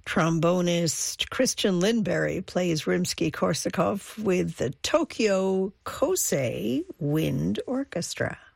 Trombonist Christian Lindberry plays Rimsky-Korsakov with the Tokyo Kosei Wind Orchestra.